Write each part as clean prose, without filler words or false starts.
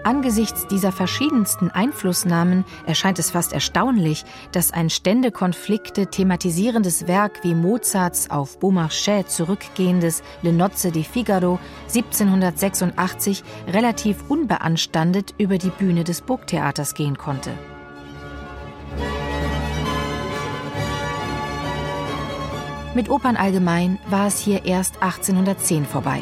Angesichts dieser verschiedensten Einflussnahmen erscheint es fast erstaunlich, dass ein Ständekonflikte thematisierendes Werk wie Mozarts auf Beaumarchais zurückgehendes Le Nozze di Figaro 1786 relativ unbeanstandet über die Bühne des Burgtheaters gehen konnte. Mit Opern allgemein war es hier erst 1810 vorbei.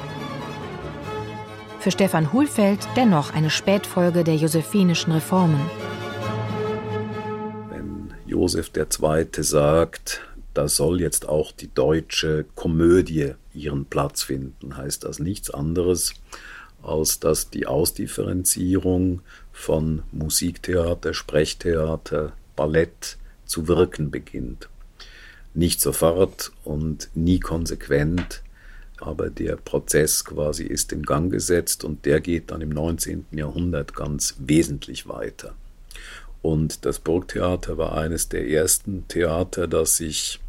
Für Stefan Hulfeld dennoch eine Spätfolge der josephinischen Reformen. Wenn Joseph II. Sagt, da soll jetzt auch die deutsche Komödie ihren Platz finden, heißt das nichts anderes, als dass die Ausdifferenzierung von Musiktheater, Sprechtheater, Ballett zu wirken beginnt. Nicht sofort und nie konsequent, aber der Prozess quasi ist in Gang gesetzt und der geht dann im 19. Jahrhundert ganz wesentlich weiter. Und das Burgtheater war eines der ersten Theater, das sich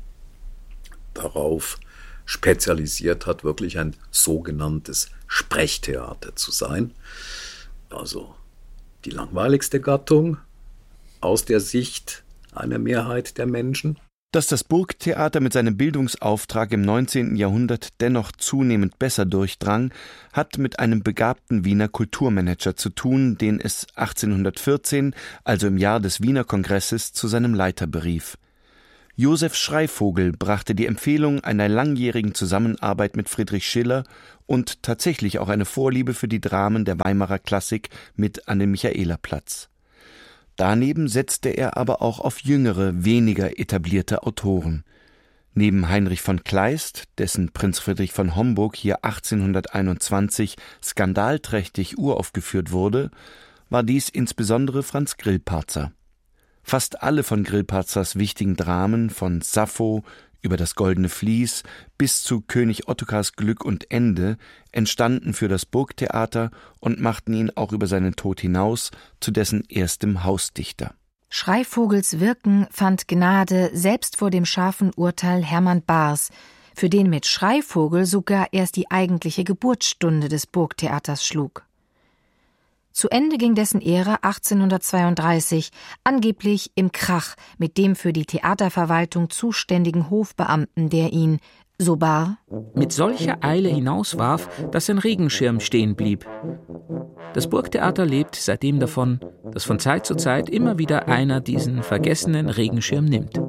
darauf spezialisiert hat, wirklich ein sogenanntes Sprechtheater zu sein. Also die langweiligste Gattung aus der Sicht einer Mehrheit der Menschen. Dass das Burgtheater mit seinem Bildungsauftrag im 19. Jahrhundert dennoch zunehmend besser durchdrang, hat mit einem begabten Wiener Kulturmanager zu tun, den es 1814, also im Jahr des Wiener Kongresses, zu seinem Leiter berief. Josef Schreivogel brachte die Empfehlung einer langjährigen Zusammenarbeit mit Friedrich Schiller und tatsächlich auch eine Vorliebe für die Dramen der Weimarer Klassik mit an den Michaelerplatz. Daneben setzte er aber auch auf jüngere, weniger etablierte Autoren. Neben Heinrich von Kleist, dessen Prinz Friedrich von Homburg hier 1821 skandalträchtig uraufgeführt wurde, war dies insbesondere Franz Grillparzer. Fast alle von Grillparzers wichtigen Dramen, von Sappho über das Goldene Vlies bis zu König Ottokars Glück und Ende, entstanden für das Burgtheater und machten ihn auch über seinen Tod hinaus zu dessen erstem Hausdichter. Schreivogels Wirken fand Gnade selbst vor dem scharfen Urteil Hermann Bahrs, für den mit Schreivogel sogar erst die eigentliche Geburtsstunde des Burgtheaters schlug. Zu Ende ging dessen Ära 1832, angeblich im Krach mit dem für die Theaterverwaltung zuständigen Hofbeamten, der ihn, so Bahr, mit solcher Eile hinauswarf, dass sein Regenschirm stehen blieb. Das Burgtheater lebt seitdem davon, dass von Zeit zu Zeit immer wieder einer diesen vergessenen Regenschirm nimmt.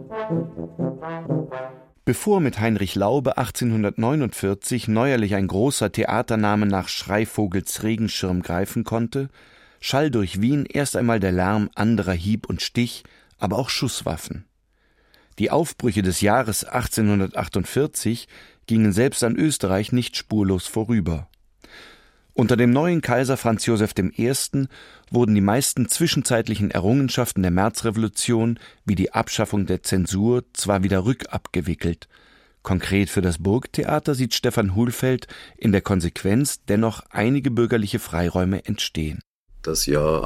Bevor mit Heinrich Laube 1849 neuerlich ein großer Theatername nach Schreivogels Regenschirm greifen konnte, schall durch Wien erst einmal der Lärm anderer Hieb- und Stich, aber auch Schusswaffen. Die Aufbrüche des Jahres 1848 gingen selbst an Österreich nicht spurlos vorüber. Unter dem neuen Kaiser Franz Joseph I. wurden die meisten zwischenzeitlichen Errungenschaften der Märzrevolution, wie die Abschaffung der Zensur, zwar wieder rückabgewickelt. Konkret für das Burgtheater sieht Stefan Hulfeld in der Konsequenz dennoch einige bürgerliche Freiräume entstehen. Das Jahr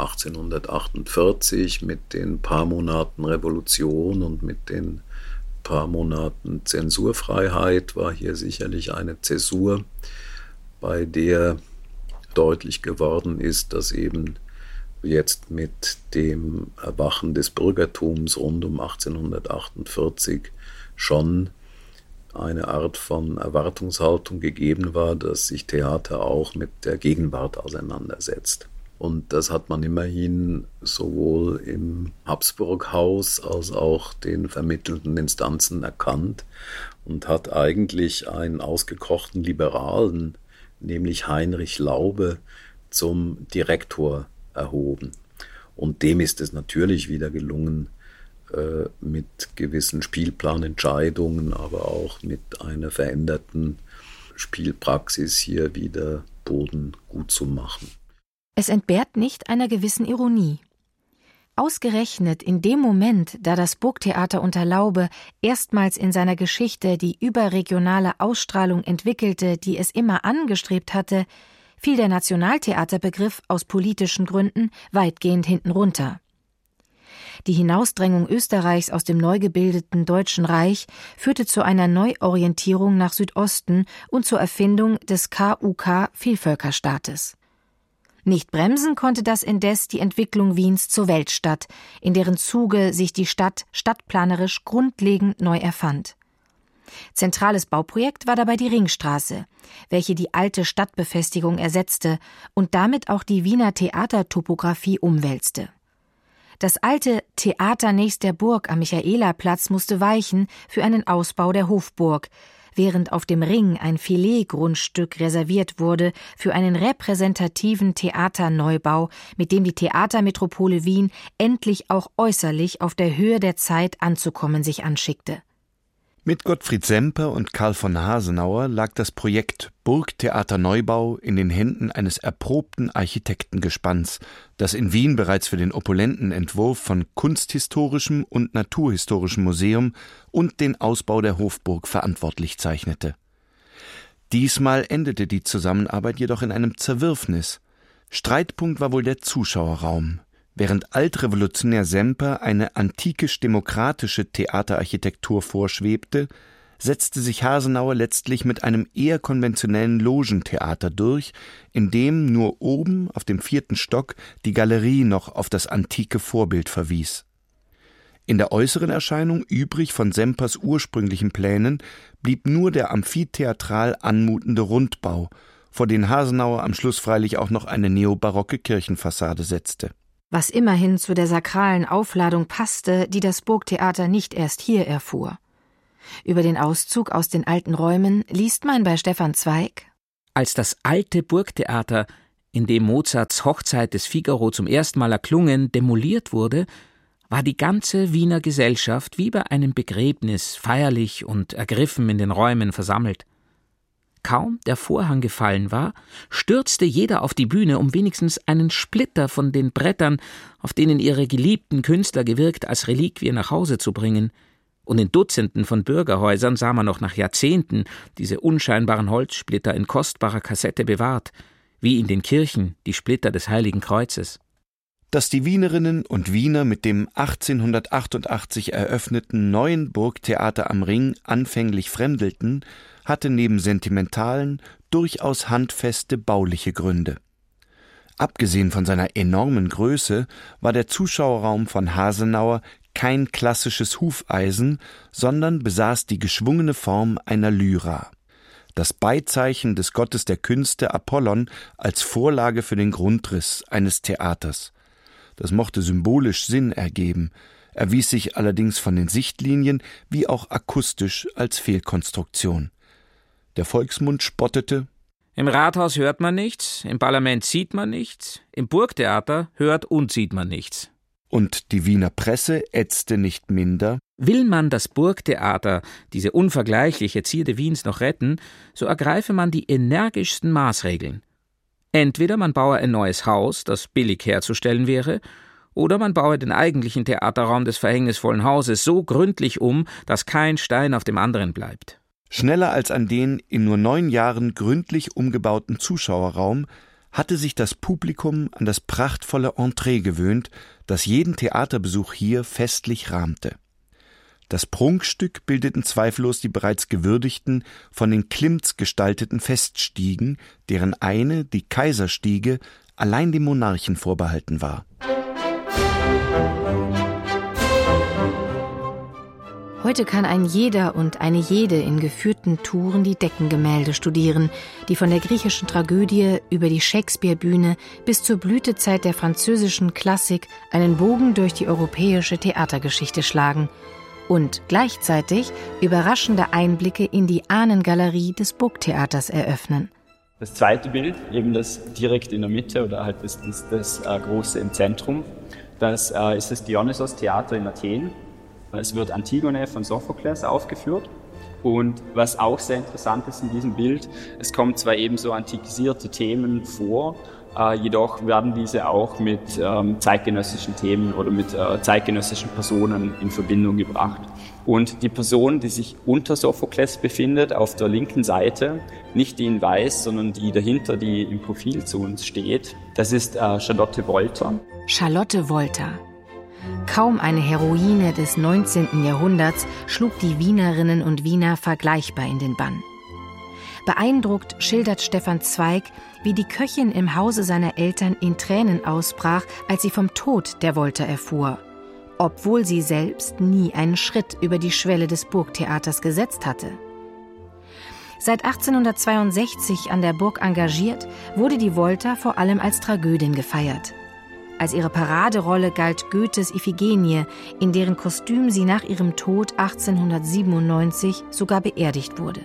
1848 mit den paar Monaten Revolution und mit den paar Monaten Zensurfreiheit war hier sicherlich eine Zäsur, bei der deutlich geworden ist, dass eben jetzt mit dem Erwachen des Bürgertums rund um 1848 schon eine Art von Erwartungshaltung gegeben war, dass sich Theater auch mit der Gegenwart auseinandersetzt. Und das hat man immerhin sowohl im Habsburghaus als auch den vermittelnden Instanzen erkannt und hat eigentlich einen ausgekochten Liberalen, nämlich Heinrich Laube, zum Direktor erhoben. Und dem ist es natürlich wieder gelungen, mit gewissen Spielplanentscheidungen, aber auch mit einer veränderten Spielpraxis hier wieder Boden gut zu machen. Es entbehrt nicht einer gewissen Ironie. Ausgerechnet in dem Moment, da das Burgtheater unter Laube erstmals in seiner Geschichte die überregionale Ausstrahlung entwickelte, die es immer angestrebt hatte, fiel der Nationaltheaterbegriff aus politischen Gründen weitgehend hinten runter. Die Hinausdrängung Österreichs aus dem neu gebildeten Deutschen Reich führte zu einer Neuorientierung nach Südosten und zur Erfindung des KUK-Vielvölkerstaates. Nicht bremsen konnte das indes die Entwicklung Wiens zur Weltstadt, in deren Zuge sich die Stadt stadtplanerisch grundlegend neu erfand. Zentrales Bauprojekt war dabei die Ringstraße, welche die alte Stadtbefestigung ersetzte und damit auch die Wiener Theatertopographie umwälzte. Das alte Theater nächst der Burg am Michaelerplatz musste weichen für einen Ausbau der Hofburg, während auf dem Ring ein Filetgrundstück reserviert wurde für einen repräsentativen Theaterneubau, mit dem die Theatermetropole Wien endlich auch äußerlich auf der Höhe der Zeit anzukommen sich anschickte. Mit Gottfried Semper und Karl von Hasenauer lag das Projekt Burgtheaterneubau in den Händen eines erprobten Architektengespanns, das in Wien bereits für den opulenten Entwurf von kunsthistorischem und naturhistorischem Museum und den Ausbau der Hofburg verantwortlich zeichnete. Diesmal endete die Zusammenarbeit jedoch in einem Zerwürfnis. Streitpunkt war wohl der Zuschauerraum. Während altrevolutionär Semper eine antikisch-demokratische Theaterarchitektur vorschwebte, setzte sich Hasenauer letztlich mit einem eher konventionellen Logentheater durch, in dem nur oben auf dem 4. Stock die Galerie noch auf das antike Vorbild verwies. In der äußeren Erscheinung, übrig von Sempers ursprünglichen Plänen, blieb nur der amphitheatral anmutende Rundbau, vor den Hasenauer am Schluss freilich auch noch eine neobarocke Kirchenfassade setzte. Was immerhin zu der sakralen Aufladung passte, die das Burgtheater nicht erst hier erfuhr. Über den Auszug aus den alten Räumen liest man bei Stefan Zweig: Als das alte Burgtheater, in dem Mozarts Hochzeit des Figaro zum ersten Mal erklungen, demoliert wurde, war die ganze Wiener Gesellschaft wie bei einem Begräbnis feierlich und ergriffen in den Räumen versammelt. Kaum der Vorhang gefallen war, stürzte jeder auf die Bühne, um wenigstens einen Splitter von den Brettern, auf denen ihre geliebten Künstler gewirkt, als Reliquie nach Hause zu bringen. Und in Dutzenden von Bürgerhäusern sah man noch nach Jahrzehnten diese unscheinbaren Holzsplitter in kostbarer Kassette bewahrt, wie in den Kirchen die Splitter des Heiligen Kreuzes. Dass die Wienerinnen und Wiener mit dem 1888 eröffneten neuen Burgtheater am Ring anfänglich fremdelten, hatte neben sentimentalen durchaus handfeste bauliche Gründe. Abgesehen von seiner enormen Größe war der Zuschauerraum von Hasenauer kein klassisches Hufeisen, sondern besaß die geschwungene Form einer Lyra. Das Beizeichen des Gottes der Künste Apollon als Vorlage für den Grundriss eines Theaters. Das mochte symbolisch Sinn ergeben, erwies sich allerdings von den Sichtlinien wie auch akustisch als Fehlkonstruktion. Der Volksmund spottete: Im Rathaus hört man nichts, im Parlament sieht man nichts, im Burgtheater hört und sieht man nichts. Und die Wiener Presse ätzte nicht minder: Will man das Burgtheater, diese unvergleichliche Zierde Wiens, noch retten, so ergreife man die energischsten Maßregeln. Entweder man baue ein neues Haus, das billig herzustellen wäre, oder man baue den eigentlichen Theaterraum des verhängnisvollen Hauses so gründlich um, dass kein Stein auf dem anderen bleibt. Schneller als an den in nur 9 Jahren gründlich umgebauten Zuschauerraum hatte sich das Publikum an das prachtvolle Entree gewöhnt, das jeden Theaterbesuch hier festlich rahmte. Das Prunkstück bildeten zweifellos die bereits gewürdigten, von den Klimts gestalteten Feststiegen, deren eine, die Kaiserstiege, allein dem Monarchen vorbehalten war. Heute kann ein jeder und eine jede in geführten Touren die Deckengemälde studieren, die von der griechischen Tragödie über die Shakespeare-Bühne bis zur Blütezeit der französischen Klassik einen Bogen durch die europäische Theatergeschichte schlagen und gleichzeitig überraschende Einblicke in die Ahnengalerie des Burgtheaters eröffnen. Das zweite Bild, eben das direkt in der Mitte oder halt das große im Zentrum, das ist das Dionysos-Theater in Athen. Es wird Antigone von Sophokles aufgeführt. Und was auch sehr interessant ist in diesem Bild, es kommen zwar eben so antikisierte Themen vor, jedoch werden diese auch mit zeitgenössischen Themen oder mit zeitgenössischen Personen in Verbindung gebracht. Und die Person, die sich unter Sophokles befindet, auf der linken Seite, nicht die in weiß, sondern die dahinter, die im Profil zu uns steht, das ist Charlotte Wolter. Charlotte Wolter. Kaum eine Heroine des 19. Jahrhunderts schlug die Wienerinnen und Wiener vergleichbar in den Bann. Beeindruckt schildert Stefan Zweig, wie die Köchin im Hause seiner Eltern in Tränen ausbrach, als sie vom Tod der Wolter erfuhr, obwohl sie selbst nie einen Schritt über die Schwelle des Burgtheaters gesetzt hatte. Seit 1862 an der Burg engagiert, wurde die Wolter vor allem als Tragödin gefeiert. Als ihre Paraderolle galt Goethes Iphigenie, in deren Kostüm sie nach ihrem Tod 1897 sogar beerdigt wurde.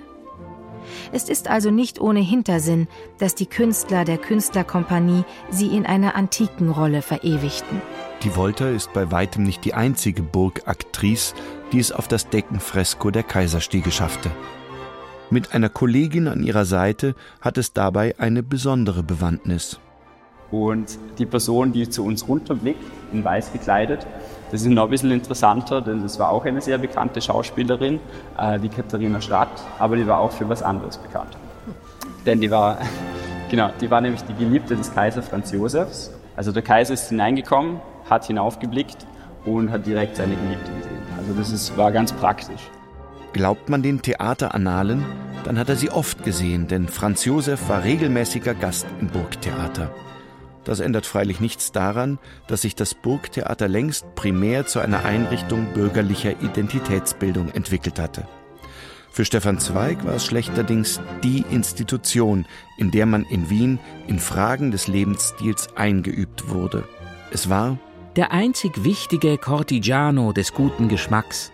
Es ist also nicht ohne Hintersinn, dass die Künstler der Künstlerkompanie sie in einer antiken Rolle verewigten. Die Wolter ist bei weitem nicht die einzige Burgaktrice, die es auf das Deckenfresko der Kaiserstiege schaffte. Mit einer Kollegin an ihrer Seite hat es dabei eine besondere Bewandtnis. Und die Person, die zu uns runterblickt, in weiß gekleidet, das ist noch ein bisschen interessanter, denn das war auch eine sehr bekannte Schauspielerin, die Katharina Stadt, aber die war auch für was anderes bekannt. Denn die war nämlich die Geliebte des Kaiser Franz Josefs. Also der Kaiser ist hineingekommen, hat hinaufgeblickt und hat direkt seine Geliebte gesehen. Also war ganz praktisch. Glaubt man den Theaterannalen, dann hat er sie oft gesehen, denn Franz Josef war regelmäßiger Gast im Burgtheater. Das ändert freilich nichts daran, dass sich das Burgtheater längst primär zu einer Einrichtung bürgerlicher Identitätsbildung entwickelt hatte. Für Stefan Zweig war es schlechterdings die Institution, in der man in Wien in Fragen des Lebensstils eingeübt wurde. Es war der einzig wichtige Cortigiano des guten Geschmacks.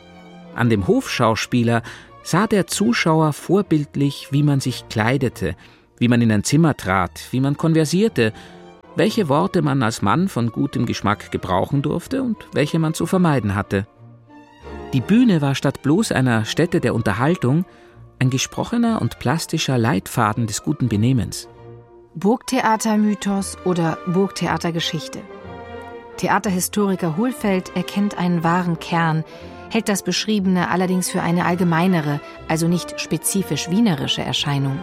An dem Hofschauspieler sah der Zuschauer vorbildlich, wie man sich kleidete, wie man in ein Zimmer trat, wie man konversierte, welche Worte man als Mann von gutem Geschmack gebrauchen durfte und welche man zu vermeiden hatte. Die Bühne war statt bloß einer Stätte der Unterhaltung ein gesprochener und plastischer Leitfaden des guten Benehmens. Burgtheatermythos oder Burgtheatergeschichte. Theaterhistoriker Hohlfeld erkennt einen wahren Kern, hält das Beschriebene allerdings für eine allgemeinere, also nicht spezifisch wienerische Erscheinung.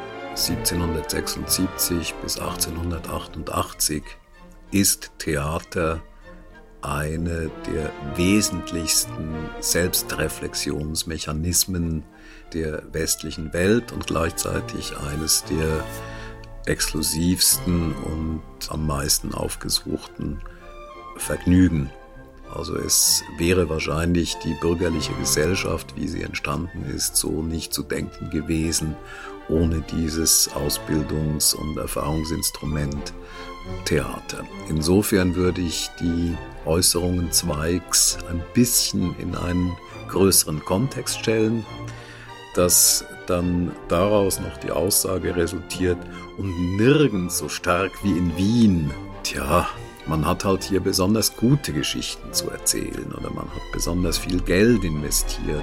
1776 bis 1888 ist Theater eine der wesentlichsten Selbstreflexionsmechanismen der westlichen Welt und gleichzeitig eines der exklusivsten und am meisten aufgesuchten Vergnügen. Also es wäre wahrscheinlich die bürgerliche Gesellschaft, wie sie entstanden ist, so nicht zu denken gewesen, ohne dieses Ausbildungs- und Erfahrungsinstrument Theater. Insofern würde ich die Äußerungen Zweigs ein bisschen in einen größeren Kontext stellen, dass dann daraus noch die Aussage resultiert, und nirgends so stark wie in Wien. Tja, man hat halt hier besonders gute Geschichten zu erzählen oder man hat besonders viel Geld investiert.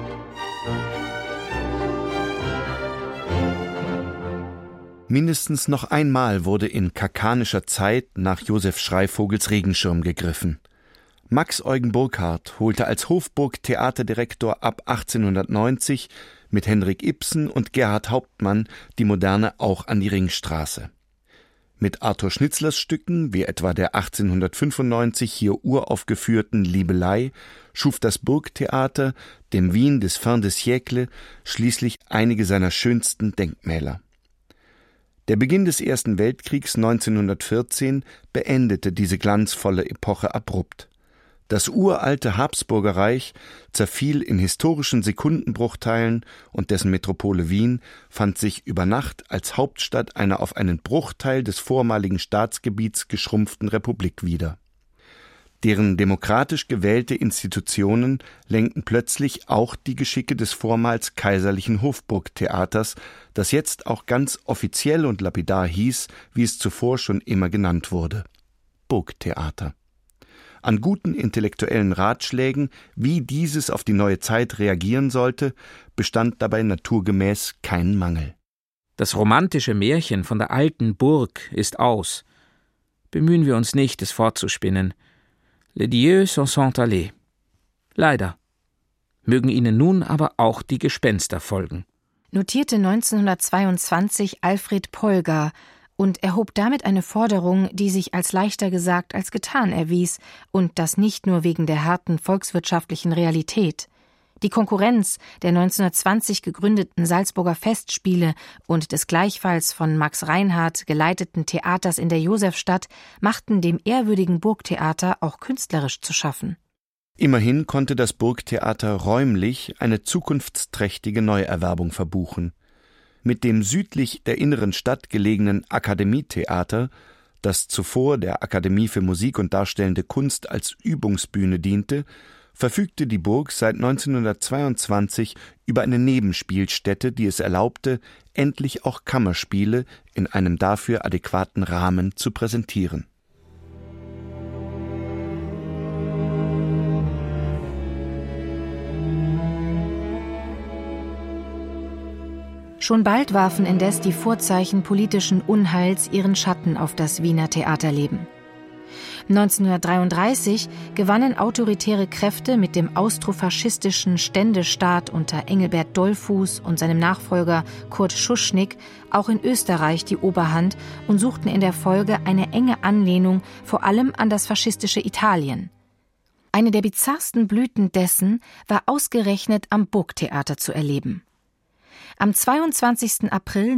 Mindestens noch einmal wurde in kakanischer Zeit nach Josef Schreivogels Regenschirm gegriffen. Max Eugen Burkhardt holte als Hofburg-Theaterdirektor ab 1890 mit Henrik Ibsen und Gerhard Hauptmann die Moderne auch an die Ringstraße. Mit Arthur Schnitzlers Stücken, wie etwa der 1895 hier uraufgeführten Liebelei, schuf das Burgtheater dem Wien des Fin de siècle schließlich einige seiner schönsten Denkmäler. Der Beginn des Ersten Weltkriegs 1914 beendete diese glanzvolle Epoche abrupt. Das uralte Habsburgerreich zerfiel in historischen Sekundenbruchteilen und dessen Metropole Wien fand sich über Nacht als Hauptstadt einer auf einen Bruchteil des vormaligen Staatsgebiets geschrumpften Republik wieder. Deren demokratisch gewählte Institutionen lenkten plötzlich auch die Geschicke des vormals kaiserlichen Hofburgtheaters, das jetzt auch ganz offiziell und lapidar hieß, wie es zuvor schon immer genannt wurde: Burgtheater. An guten intellektuellen Ratschlägen, wie dieses auf die neue Zeit reagieren sollte, bestand dabei naturgemäß kein Mangel. Das romantische Märchen von der alten Burg ist aus. Bemühen wir uns nicht, es fortzuspinnen. Les dieux s'en sont allés. Leider. Mögen ihnen nun aber auch die Gespenster folgen. Notierte 1922 Alfred Polgar und erhob damit eine Forderung, die sich als leichter gesagt als getan erwies, und das nicht nur wegen der harten volkswirtschaftlichen Realität. Die Konkurrenz der 1920 gegründeten Salzburger Festspiele und des gleichfalls von Max Reinhardt geleiteten Theaters in der Josefstadt machten dem ehrwürdigen Burgtheater auch künstlerisch zu schaffen. Immerhin konnte das Burgtheater räumlich eine zukunftsträchtige Neuerwerbung verbuchen. Mit dem südlich der inneren Stadt gelegenen Akademietheater, das zuvor der Akademie für Musik und Darstellende Kunst als Übungsbühne diente, verfügte die Burg seit 1922 über eine Nebenspielstätte, die es erlaubte, endlich auch Kammerspiele in einem dafür adäquaten Rahmen zu präsentieren. Schon bald warfen indes die Vorzeichen politischen Unheils ihren Schatten auf das Wiener Theaterleben. 1933 gewannen autoritäre Kräfte mit dem austrofaschistischen Ständestaat unter Engelbert Dollfuß und seinem Nachfolger Kurt Schuschnigg auch in Österreich die Oberhand und suchten in der Folge eine enge Anlehnung vor allem an das faschistische Italien. Eine der bizarrsten Blüten dessen war ausgerechnet am Burgtheater zu erleben. Am 22. April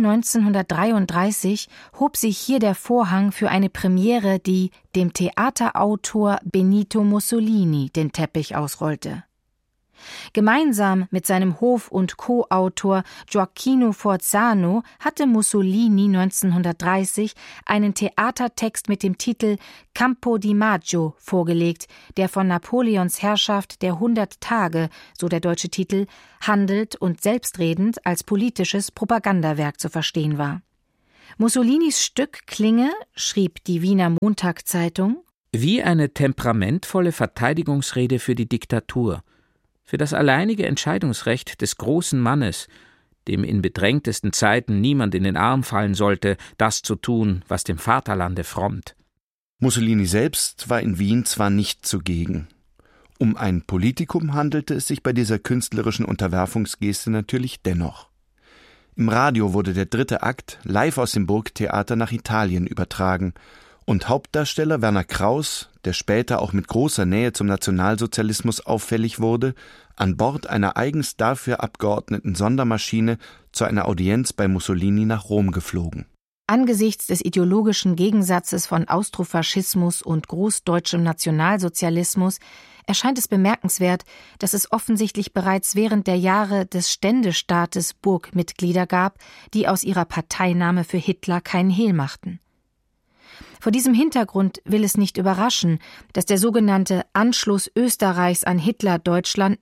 1933 hob sich hier der Vorhang für eine Premiere, die dem Theaterautor Benito Mussolini den Teppich ausrollte. Gemeinsam mit seinem Hof- und Co-Autor Gioacchino Forzano hatte Mussolini 1930 einen Theatertext mit dem Titel Campo di Maggio vorgelegt, der von Napoleons Herrschaft der 100 Tage, so der deutsche Titel, handelt und selbstredend als politisches Propagandawerk zu verstehen war. Mussolinis Stück klinge, schrieb die Wiener Montagszeitung, wie eine temperamentvolle Verteidigungsrede für die Diktatur, für das alleinige Entscheidungsrecht des großen Mannes, dem in bedrängtesten Zeiten niemand in den Arm fallen sollte, das zu tun, was dem Vaterlande frommt. Mussolini selbst war in Wien zwar nicht zugegen. Um ein Politikum handelte es sich bei dieser künstlerischen Unterwerfungsgeste natürlich dennoch. Im Radio wurde der 3. Akt live aus dem Burgtheater nach Italien übertragen und Hauptdarsteller Werner Kraus, der später auch mit großer Nähe zum Nationalsozialismus auffällig wurde, an Bord einer eigens dafür abgeordneten Sondermaschine zu einer Audienz bei Mussolini nach Rom geflogen. Angesichts des ideologischen Gegensatzes von Austrofaschismus und großdeutschem Nationalsozialismus erscheint es bemerkenswert, dass es offensichtlich bereits während der Jahre des Ständestaates Burgmitglieder gab, die aus ihrer Parteinahme für Hitler keinen Hehl machten. Vor diesem Hintergrund will es nicht überraschen, dass der sogenannte Anschluss Österreichs an Hitler-Deutschland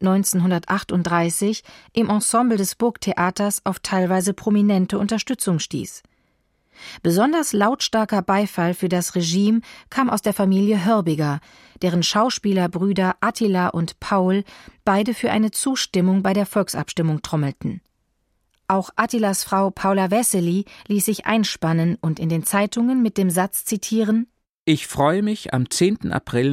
1938 im Ensemble des Burgtheaters auf teilweise prominente Unterstützung stieß. Besonders lautstarker Beifall für das Regime kam aus der Familie Hörbiger, deren Schauspielerbrüder Attila und Paul beide für eine Zustimmung bei der Volksabstimmung trommelten. Auch Attilas Frau Paula Wessely ließ sich einspannen und in den Zeitungen mit dem Satz zitieren: Ich freue mich, am 10. April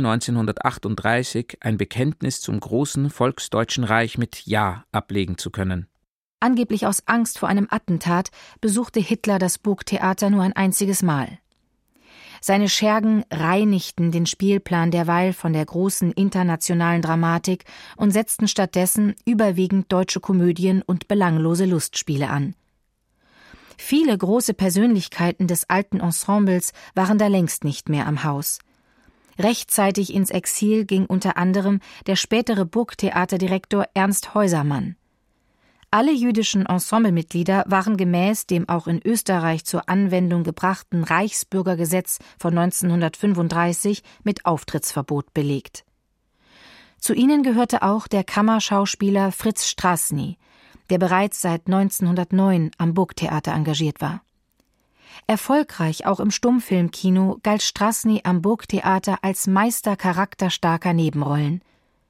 1938 ein Bekenntnis zum großen Volksdeutschen Reich mit Ja ablegen zu können. Angeblich aus Angst vor einem Attentat besuchte Hitler das Burgtheater nur ein einziges Mal. Seine Schergen reinigten den Spielplan derweil von der großen internationalen Dramatik und setzten stattdessen überwiegend deutsche Komödien und belanglose Lustspiele an. Viele große Persönlichkeiten des alten Ensembles waren da längst nicht mehr am Haus. Rechtzeitig ins Exil ging unter anderem der spätere Burgtheaterdirektor Ernst Häusermann. Alle jüdischen Ensemblemitglieder waren gemäß dem auch in Österreich zur Anwendung gebrachten Reichsbürgergesetz von 1935 mit Auftrittsverbot belegt. Zu ihnen gehörte auch der Kammerschauspieler Fritz Strassny, der bereits seit 1909 am Burgtheater engagiert war. Erfolgreich auch im Stummfilmkino galt Strassny am Burgtheater als Meister charakterstarker Nebenrollen.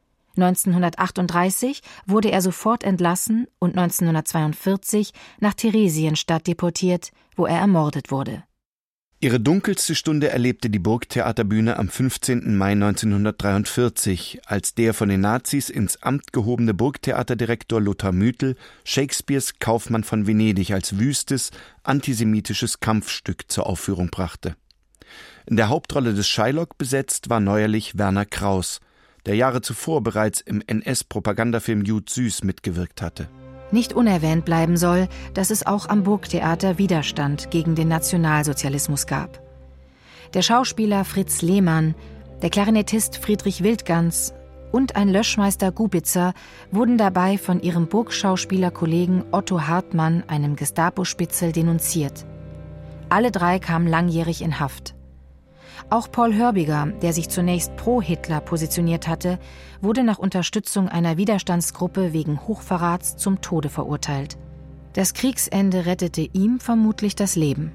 1938 wurde er sofort entlassen und 1942 nach Theresienstadt deportiert, wo er ermordet wurde. Ihre dunkelste Stunde erlebte die Burgtheaterbühne am 15. Mai 1943, als der von den Nazis ins Amt gehobene Burgtheaterdirektor Lothar Müthel Shakespeares Kaufmann von Venedig als wüstes, antisemitisches Kampfstück zur Aufführung brachte. In der Hauptrolle des Shylock besetzt war neuerlich Werner Kraus, der Jahre zuvor bereits im NS-Propagandafilm Jud Süß mitgewirkt hatte. Nicht unerwähnt bleiben soll, dass es auch am Burgtheater Widerstand gegen den Nationalsozialismus gab. Der Schauspieler Fritz Lehmann, der Klarinettist Friedrich Wildgans und ein Löschmeister Gubitzer wurden dabei von ihrem Burgschauspielerkollegen Otto Hartmann, einem Gestapo-Spitzel, denunziert. Alle drei kamen langjährig in Haft. Auch Paul Hörbiger, der sich zunächst pro Hitler positioniert hatte, wurde nach Unterstützung einer Widerstandsgruppe wegen Hochverrats zum Tode verurteilt. Das Kriegsende rettete ihm vermutlich das Leben.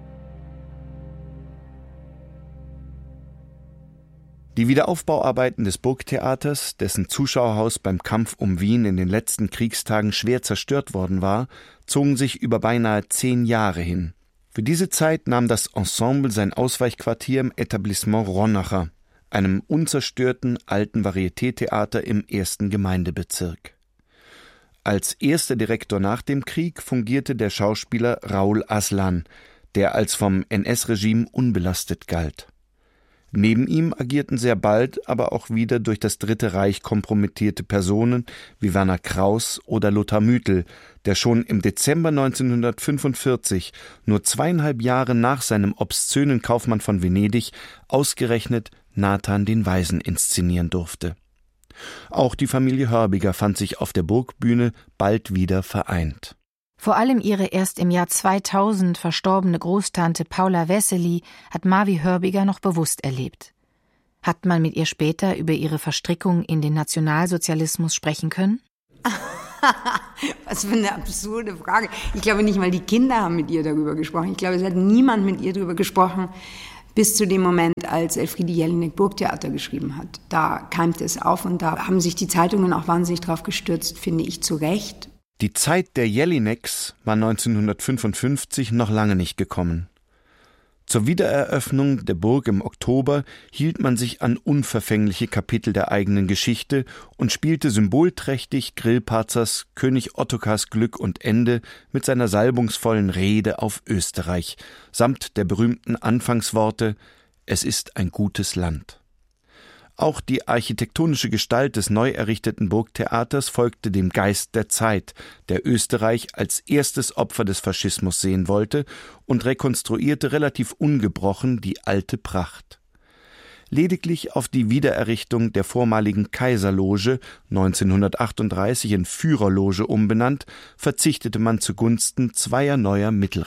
Die Wiederaufbauarbeiten des Burgtheaters, dessen Zuschauerhaus beim Kampf um Wien in den letzten Kriegstagen schwer zerstört worden war, zogen sich über beinahe 10 Jahre hin. Für diese Zeit nahm das Ensemble sein Ausweichquartier im Etablissement Ronacher, einem unzerstörten alten Varietétheater im 1. Gemeindebezirk. Als erster Direktor nach dem Krieg fungierte der Schauspieler Raoul Aslan, der als vom NS-Regime unbelastet galt. Neben ihm agierten sehr bald aber auch wieder durch das Dritte Reich kompromittierte Personen wie Werner Krauss oder Lothar Müthel, der schon im Dezember 1945, nur 2,5 Jahre nach seinem obszönen Kaufmann von Venedig, ausgerechnet Nathan den Weisen inszenieren durfte. Auch die Familie Hörbiger fand sich auf der Burgbühne bald wieder vereint. Vor allem ihre erst im Jahr 2000 verstorbene Großtante Paula Wessely hat Mavi Hörbiger noch bewusst erlebt. Hat man mit ihr später über ihre Verstrickung in den Nationalsozialismus sprechen können? Was für eine absurde Frage. Ich glaube, nicht mal die Kinder haben mit ihr darüber gesprochen. Ich glaube, es hat niemand mit ihr darüber gesprochen, bis zu dem Moment, als Elfriede Jelinek Burgtheater geschrieben hat. Da keimte es auf und da haben sich die Zeitungen auch wahnsinnig drauf gestürzt, finde ich, zu Recht. Die Zeit der Jelineks war 1955 noch lange nicht gekommen. Zur Wiedereröffnung der Burg im Oktober hielt man sich an unverfängliche Kapitel der eigenen Geschichte und spielte symbolträchtig Grillparzers König Ottokars Glück und Ende mit seiner salbungsvollen Rede auf Österreich, samt der berühmten Anfangsworte »Es ist ein gutes Land«. Auch die architektonische Gestalt des neu errichteten Burgtheaters folgte dem Geist der Zeit, der Österreich als erstes Opfer des Faschismus sehen wollte und rekonstruierte relativ ungebrochen die alte Pracht. Lediglich auf die Wiedererrichtung der vormaligen Kaiserloge, 1938 in Führerloge umbenannt, verzichtete man zugunsten zweier neuer Mittelrichter.